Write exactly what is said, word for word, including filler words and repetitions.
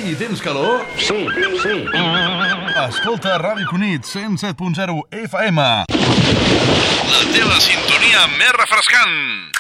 I tens calor? Sí, sí. Escolta Ràdio Cunit, cent set punt zero F M. La teva sintonia més refrescant.